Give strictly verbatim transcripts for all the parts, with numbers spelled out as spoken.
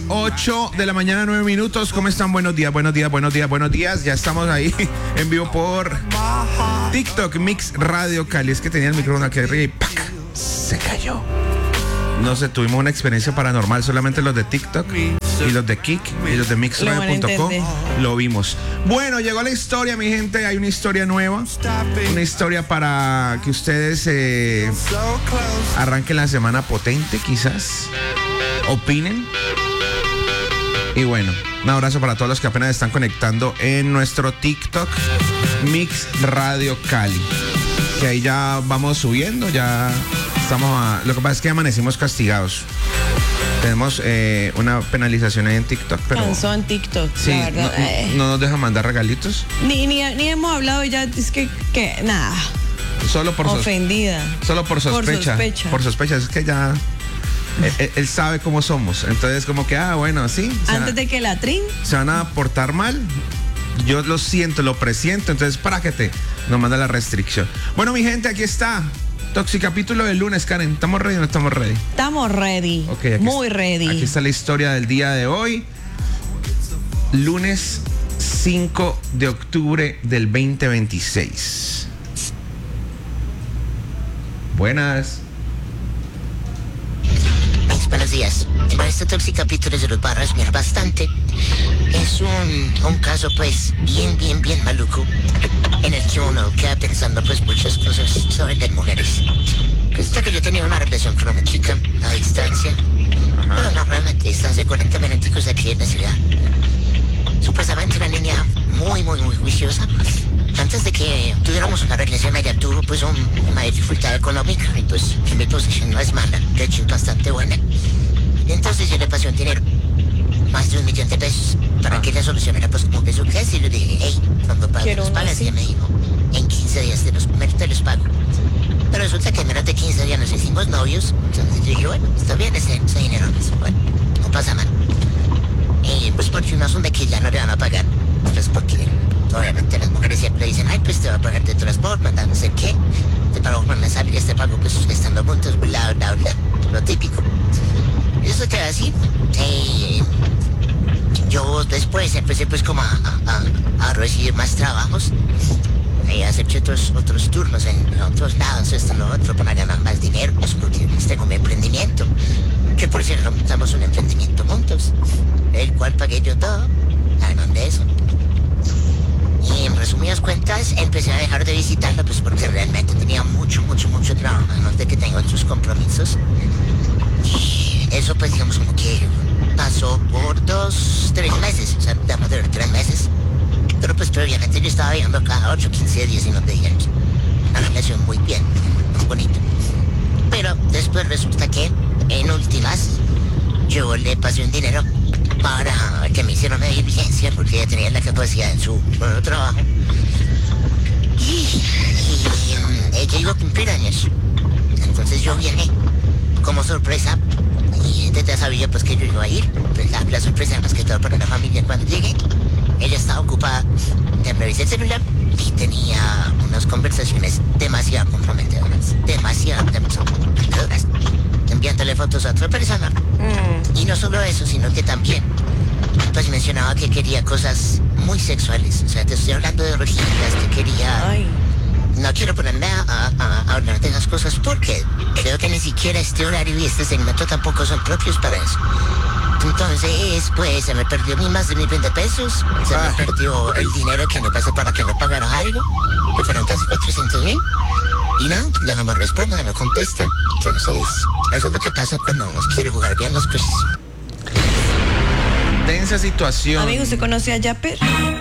ocho de la mañana, nueve minutos. ¿Cómo están? Buenos días, buenos días, buenos días, buenos días. Ya estamos ahí en vivo por TikTok, Mix Radio Cali. Es que tenía el micrófono aquí arriba y ¡pac! Se cayó. No sé, tuvimos una experiencia paranormal. Solamente los de TikTok y los de Kik y los de mix radio punto com lo vimos. Bueno, llegó la historia, mi gente. Hay una historia nueva. Una historia para que ustedes eh, arranquen la semana potente, quizás. Opinen. Y bueno, un abrazo para todos los que apenas están conectando en nuestro TikTok, Mix Radio Cali. Que ahí ya vamos subiendo, ya estamos a... Lo que pasa es que amanecimos castigados. Tenemos eh, una penalización ahí en TikTok, pero... Cansó en TikTok, sí, la verdad. No, eh. no nos dejan mandar regalitos. Ni, ni, ni hemos hablado ya, es que, que nada. Solo por sos- Ofendida. Solo por sospecha. Por sospecha. Por sospecha, es que ya... Él, él sabe cómo somos. Entonces, como que, ah, bueno, sí. Antes de que la trin. Se van a portar mal. Yo lo siento, lo presiento. Entonces, práquete. Nos manda la restricción. Bueno, mi gente, aquí está. Toxicapítulo del lunes, Karen. ¿Estamos ready o no estamos ready? Estamos ready. Okay, muy está, ready. Aquí está la historia del día de hoy. Lunes cinco de octubre del veinte veintiséis. Buenas. Buenos días. Bueno, este toxicapítulo se los va a resumir bastante. Es un, un caso pues bien, bien, bien maluco, en el que uno queda pensando pues muchas cosas sobre las mujeres. Resulta que yo tenía una relación con una chica a distancia. Ajá. No, no, realmente distancia, cuarenta minutos de aquí en la ciudad. Supuestamente una niña muy, muy, muy juiciosa. Antes de que tuviéramos una relación, ella tuvo pues un, una dificultad económica y pues mi posición no es mala, de hecho es bastante buena. Y entonces yo le pasé un dinero, más de un millón de pesos, para que ella solucionara pues como que su casa, y le dije, hey, cuando pagues los pagas, y ella me dijo, en quince días te los, te los pago. Pero resulta que en menos de quince días nos hicimos novios, entonces yo dije, bueno, está bien ese, ese dinero, pues, bueno, no pasa mal. Y pues porque no son de que ya no le van a pagar, pues porque obviamente las mujeres siempre dicen, ay, pues te va a pagar de transporte, no sé qué, te pago por las salidas, te pago pues estando juntos, bla, bla, bla, lo típico. Y eso queda así. Eh, yo después empecé pues como a, a, a recibir más trabajos, y a hacer otros, otros turnos en otros lados, esto, lo otro, para ganar más dinero, pues porque tengo mi emprendimiento, que por cierto montamos un emprendimiento juntos, el cual pagué yo todo, además de eso. Y en resumidas cuentas, empecé a dejar de visitarla, pues porque realmente tenía mucho, mucho, mucho trabajo, además de que tengo otros compromisos. Y eso pues digamos como que pasó por dos, tres meses, o sea, digamos de tres meses. Pero pues previamente yo estaba viendo cada ocho, quince días y no te dije una relación muy bien, muy bonita. Pero después resulta que, en últimas, yo le pasé un dinero para que me hiciera una diligencia, porque ella tenía la capacidad en su nuevo trabajo. Y, y um, ella iba a cumplir años. Entonces yo vine como sorpresa, y ella ya sabía pues que yo iba a ir. Pues la, la sorpresa más que todo para la familia. Cuando llegué, ella estaba ocupada, me revisé el celular y tenía unas conversaciones demasiado comprometedoras, demasiado, demasiado comprometedoras, enviándole fotos a otra persona. Mm. Y no solo eso, sino que también pues mencionaba que quería cosas muy sexuales. O sea, te estoy hablando de orgías, que quería... Ay. No quiero ponerme a, a, a hablar de esas cosas porque creo que ni siquiera este horario y este segmento tampoco son propios para eso. Entonces, pues, se me perdió mi más de mil veinte pesos, se me perdió el dinero que me pasó para que me pagara algo, que fueron casi cuatrocientos mil, y no, ya no me responde, no me contesta. Entonces, eso es lo que pasa cuando uno quiere jugar bien las cosas. Densa situación. Amigo, ¿usted conoce a Yapper?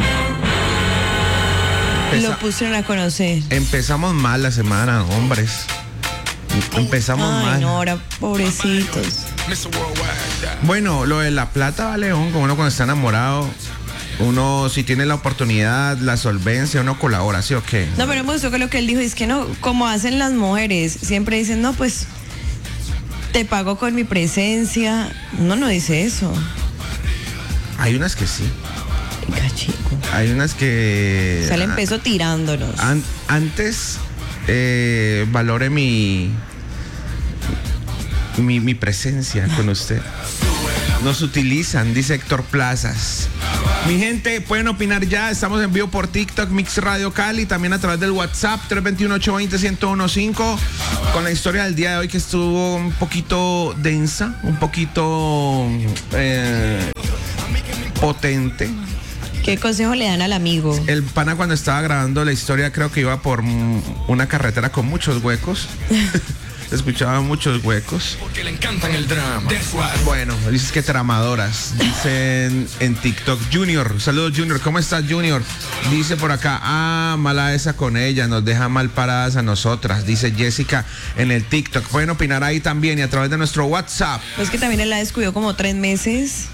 Empeza- Lo pusieron a conocer. Empezamos mal la semana, hombres. Empezamos Ay, mal. Ay, no, ahora, pobrecitos. Bueno, lo de la plata, va, León, como uno cuando está enamorado, uno si tiene la oportunidad, la solvencia, uno colabora, ¿sí o qué? No, pero me gustó que lo que él dijo es que no, como hacen las mujeres, siempre dicen, no, pues, te pago con mi presencia. No, no dice eso. Hay unas que sí. Cachico. Hay unas que... O sea, le empezó tirándonos. An- antes, eh, valore mi, mi... Mi presencia con usted. Nos utilizan, dice Héctor Plazas. Mi gente, pueden opinar ya. Estamos en vivo por TikTok, Mix Radio Cali, también a través del WhatsApp tres dos uno, ocho dos cero, uno uno cinco, con la historia del día de hoy que estuvo un poquito densa, un poquito eh, potente. ¿Qué consejo le dan al amigo? El pana cuando estaba grabando la historia creo que iba por una carretera con muchos huecos. Escuchaba muchos huecos. Porque le encantan el drama. Bueno, dices que tramadoras. Dicen en TikTok. Junior, saludos Junior. ¿Cómo estás, Junior? Dice por acá, ah, mala esa con ella, nos deja mal paradas a nosotras. Dice Jessica en el TikTok. Pueden opinar ahí también y a través de nuestro WhatsApp. Pues que también él la descuidó como tres meses.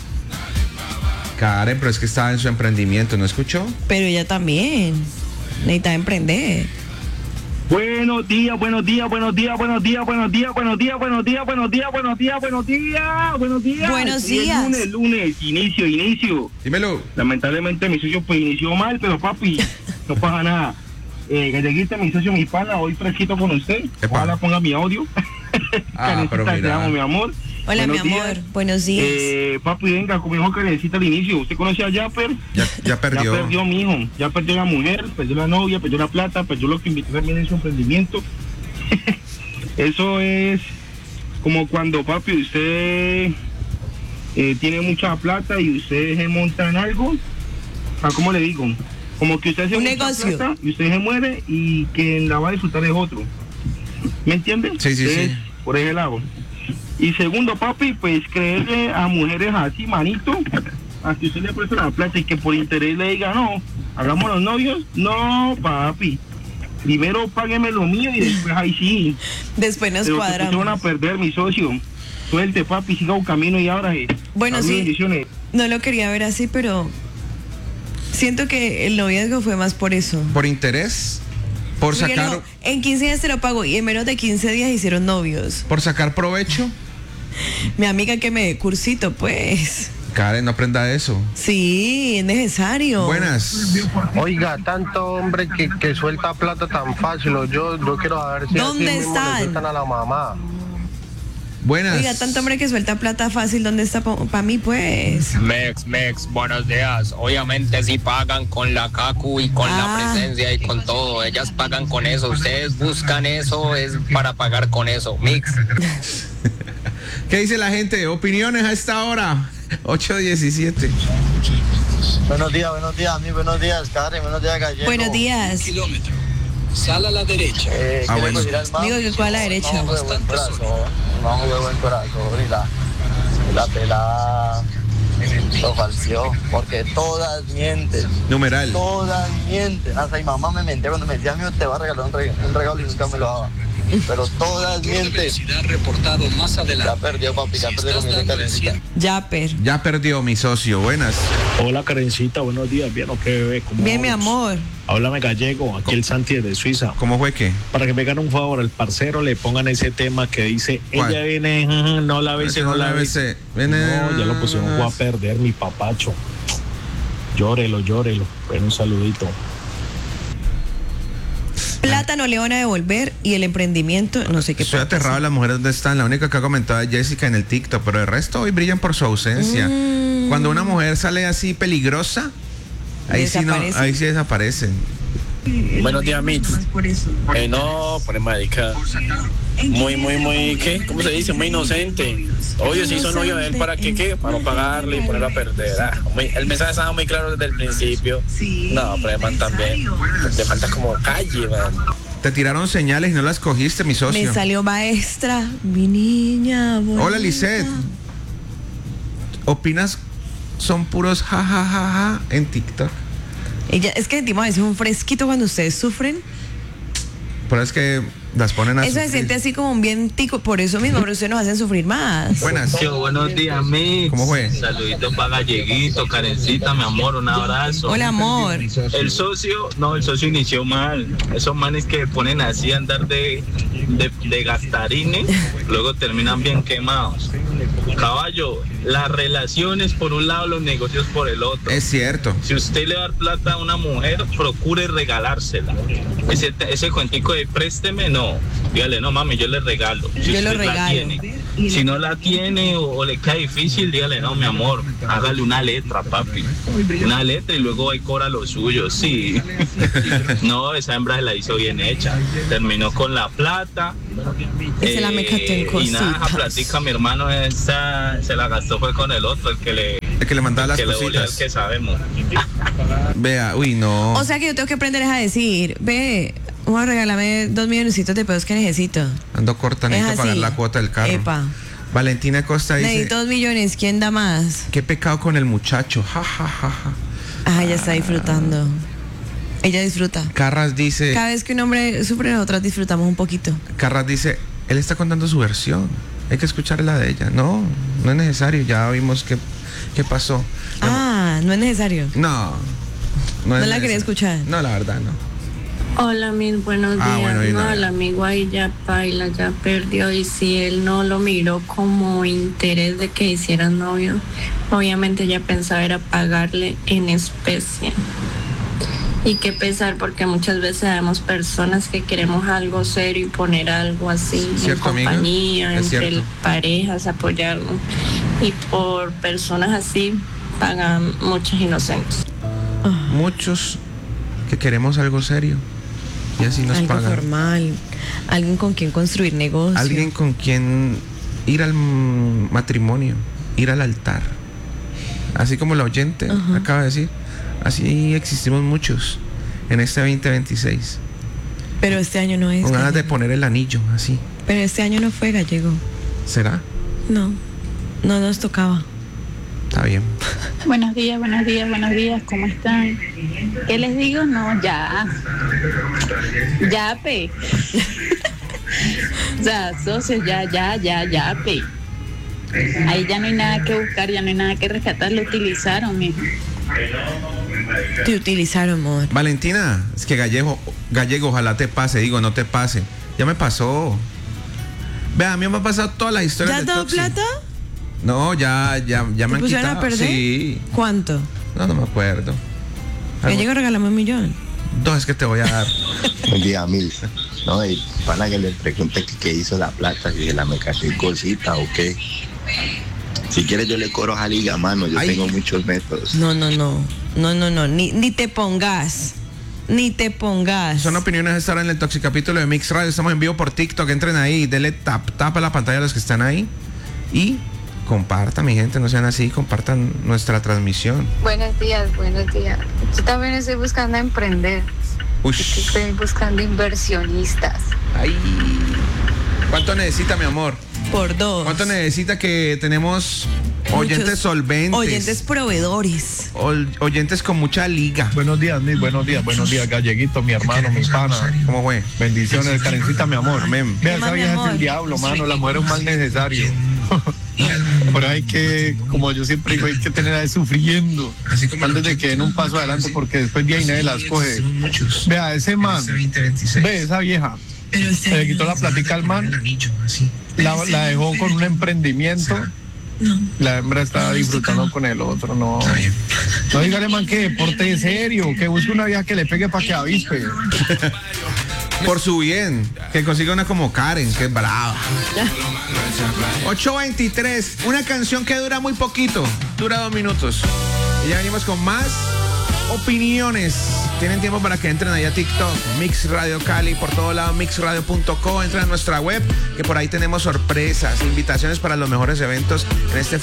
Karen, pero es que estaba en su emprendimiento, ¿no escuchó? Pero ella también necesitaba emprender. Buenos días, buenos días, buenos días, buenos días, buenos días, buenos días, buenos días, buenos días, buenos días, buenos días, buenos días. Buenos días. Lunes, lunes, inicio, inicio. Dímelo. Lamentablemente mi socio pues inició mal, pero papi, no pasa nada. Eh, Galleguita, mi socio, mi pana, hoy fresquito con usted. Epa. Ojalá ponga mi audio. Ah, pero Karencita, te mira. amo, mi amor. Hola, Buenos mi amor. días. Buenos días. Eh, papi, venga, como dijo Karencita al inicio. ¿Usted conoce a Japper? Ya, ya perdió. Ya perdió, mijo. Ya perdió la mujer, perdió la novia, perdió la plata, perdió lo que invitó también en su emprendimiento. Eso es como cuando, papi, usted eh, tiene mucha plata y usted se monta en algo. Ah, ¿cómo le digo? Como que usted hace Un mucha negocio. plata y usted se muere y quien la va a disfrutar es otro. ¿Me entiende? Sí, sí, Entonces, sí. por ese lado. Y segundo, papi, pues creerle a mujeres así, manito, a que usted le preste la plata y que por interés le diga, no, hagamos los novios. No, papi. Primero págueme lo mío y después ahí sí. Después nos Pero que se van a cuadramos. perder, mi socio. Suelte, papi, siga un camino y ahora. Eh, Bueno, dame sí. bendiciones. No lo quería ver así, pero siento que el noviazgo fue más por eso. ¿Por interés? ¿Por Porque sacar, no, en quince días te lo pago y en menos de quince días hicieron novios. por sacar provecho? Mi amiga que me dé cursito, pues. Karen, no aprenda eso. Sí, es necesario. Buenas. Oiga, tanto hombre que, que suelta plata tan fácil, o yo, yo quiero saber si ¿Dónde así mismo están? le sueltan a la mamá. Buenas. Oiga, tanto hombre que suelta plata fácil, ¿dónde está para mí, pues? Mex, Mex, buenos días. Obviamente sí pagan con la cacu y con Ah. la presencia y con todo. Ellas pagan con eso. Ustedes buscan eso, es para pagar con eso. Mix. ¿Qué dice la gente? Opiniones a esta hora. ocho diecisiete. Buenos días, buenos días, mi buenos días, Karen, buenos días, Gallego. Buenos días. Kilómetro. Sal a la derecha. Eh, Ah, ¿qué le bueno. decir al mamá? Digo que cuál a la derecha. No, juego buen corazón, no, juego buen corazón, y la, y la pelada lo falseó, porque todas mienten. Numeral. Todas mienten. Hasta mi mamá me mentía cuando me decía, amigo, te va a regalar un regalo, un regalo y nunca me lo daba. Pero todas mienten. Velocidad reportado más Ya adelante. perdió, papi, ya Si perdió estás con mi dando Karencita. cien. Yapper. Ya perdió mi socio. Buenas. Hola Karencita, buenos días, bien o qué bebé, ¿cómo Bien, mi vamos? amor. Háblame Gallego, aquí el Santi de Suiza. ¿Cómo fue que? Para que me hagan un favor, al parcero le pongan ese tema que dice, ¿Cuál? ella viene, ujú, no la bese, no la bese. Viene. No, ya lo pusieron, voy a perder mi papacho. Llórelo, llórelo. Bueno, un saludito. Plata no le van a devolver y el emprendimiento, no sé qué. Estoy puede aterrado de pasar. las mujeres donde están. La única que ha comentado es Jessica en el TikTok, pero el resto hoy brillan por su ausencia. Mm. Cuando una mujer sale así peligrosa, ahí sí no, Desaparece. ahí sí desaparecen. Buenos días, Mix. Eh, no, por marica. Muy, muy, muy, ¿qué? ¿Cómo se dice? Muy inocente. Oye, si hizo novio de él, ¿para qué qué? Para no pagarle y ponerlo a perder. Ah, muy- el mensaje estaba muy claro desde el principio. No, pero man también. Te falta como calle, man. Te tiraron señales y no las cogiste, mi socio. Me salió maestra, mi niña. bonita. Hola, Lisette. ¿Opinas son puros jajajaja en TikTok? Ella, es que sentimos a veces un fresquito cuando ustedes sufren. Pero es que las ponen a Eso se sufrir. siente así como un vientico, por eso mismo, pero ustedes nos hacen sufrir más. Buenas. Yo, buenos días, Mix. ¿Cómo fue? Saluditos para Galleguito, Karencita, mi amor, un abrazo. Hola, amor. El socio, no, el socio inició mal. Esos manes que ponen así a andar de, de, de gastarines, luego terminan bien quemados. Caballo, las relaciones por un lado, los negocios por el otro. Es cierto. Si usted le da plata a una mujer, procure regalársela. Ese, ese cuentico de présteme, no. Dígale, no mami, yo le regalo. Si Yo lo usted la regalo. tiene. Si no la tiene o, o le queda difícil, dígale, no, mi amor, hágale una letra, papi. Una letra y luego ahí cobra lo suyo, sí. No, esa hembra se la hizo bien hecha. Terminó con la plata. Eh, la eh, y nada, esa platica, mi hermano, esa se la gastó fue con el otro, el que le, el que le mandaba las que cositas. Le volvió el que sabemos. Vea, uy, no. O sea que yo tengo que aprender a decir, ve, vamos a regalarme dos milloncitos de pesos que necesito. Ando corta, necesito pagar la cuota del carro. Epa. Valentina Costa dice... Necesito dos millones, ¿quién da más? Qué pecado con el muchacho, ja, ja, ja, ja. Ah, ella está disfrutando. Ella disfruta. Carras dice... Cada vez que un hombre sufre, nosotras disfrutamos un poquito. Carras dice, él está contando su versión. Hay que escuchar la de ella. No, no es necesario. Ya vimos qué, qué pasó. Ah, no es necesario. No. No, no es la quería escuchar. No, la verdad, no. Hola, mis buenos días. Ah, bueno, no, el amigo ahí ya baila, ya perdió. Y si él no lo miró como interés de que hicieran novio, obviamente ya pensaba era pagarle en especie. Y qué pesar, porque muchas veces vemos personas que queremos algo serio y poner algo así en compañía, entre parejas, apoyarnos. Y por personas así pagan muchos inocentes. Muchos que queremos algo serio y así nos algo pagan. Algo formal, alguien con quien construir negocios. Alguien con quien ir al matrimonio, ir al altar. Así como la oyente uh-huh. acaba de decir. Así existimos muchos en este veinte veintiséis. Pero este año no es. Con ganas gallego. de poner el anillo, así. Pero este año no fue gallego. ¿Será? No, no nos tocaba. Está bien. Buenos días, buenos días, buenos días, ¿cómo están? ¿Qué les digo? No, ya. Ya, pe. O sea, socios, ya, ya, ya, ya, pe. Ahí ya no hay nada que buscar, ya no hay nada que rescatar, lo utilizaron, mijo. Te utilizaron, amor. Valentina, es que gallego, gallego, ojalá te pase, digo, no te pase. Ya me pasó. Vea, a mí me ha pasado toda la historia. ¿Ya has dado plata? No, ya, ya, ya me han quitado. A perder? Sí. ¿Cuánto? No, no me acuerdo. Gallego, regálame un millón. Dos es que te voy a dar. Un día mil. No, y para que le pregunte qué hizo la plata, si se la me cayó cosita o qué. Si quieres yo le cobro a liga, mano, yo Ay. tengo muchos métodos. No, no, no, no, no, no, ni, ni te pongas, ni te pongas. Son opiniones de estar en el Toxicapítulo de Mix Radio, estamos en vivo por TikTok, entren ahí, denle tap, tap a la pantalla a los que están ahí y compartan, mi gente, no sean así, compartan nuestra transmisión. Buenos días, buenos días. Yo también estoy buscando emprender. Ush. Estoy buscando inversionistas. Ay, ¿cuánto necesita, mi amor? Por dos. ¿Cuánto necesita que tenemos oyentes Muchos solventes? Oyentes proveedores. O- oyentes con mucha liga. Buenos días, mi, buenos días, buenos días, Galleguito, mi hermano, mi pana. ¿Cómo fue? Bendiciones, Karencita, mi amor. Amén. Vea, esa vieja es el diablo, mano, la mujer es un mal necesario. Pero hay que, como yo siempre digo, hay que tener a él sufriendo antes de que den un paso adelante, porque después de ahí nadie las coge. Vea, ese man, ve esa vieja, se le quitó la platica al man, la, la dejó con un emprendimiento. La hembra está disfrutando con el otro, no. No dígale, man, que deporte serio, que busque una vieja que le pegue para que avispe. Por su bien, que consiga una como Karen, que es brava. ocho veintitrés, una canción que dura muy poquito, dura dos minutos. Y ya venimos con más opiniones. Tienen tiempo para que entren ahí a TikTok, Mix Radio Cali, por todo lado, mix radio punto co. Entren a nuestra web, que por ahí tenemos sorpresas, invitaciones para los mejores eventos en este